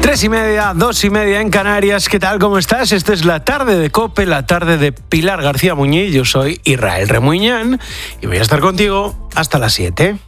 3:30, 2:30 en Canarias. ¿Qué tal? ¿Cómo estás? Esta es la tarde de COPE, la tarde de Pilar García Muñiz. Yo soy Israel Remuñán y voy a estar contigo hasta las 7.